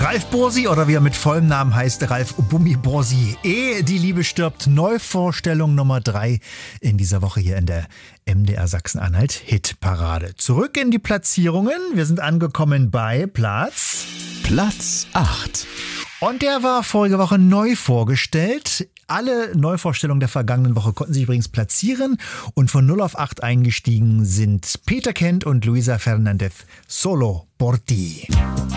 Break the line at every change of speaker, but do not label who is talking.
Ralf Borsi, oder wie er mit vollem Namen heißt, Ralf Bummi Borsi. Ehe die Liebe stirbt, Neuvorstellung Nummer 3 in dieser Woche hier in der MDR Sachsen-Anhalt Hitparade. Zurück in die Platzierungen. Wir sind angekommen bei Platz
8.
Und der war vorige Woche neu vorgestellt. Alle Neuvorstellungen der vergangenen Woche konnten sich übrigens platzieren. Und von 0 auf 8 eingestiegen sind Peter Kent und Luisa Fernandez, Solo por ti.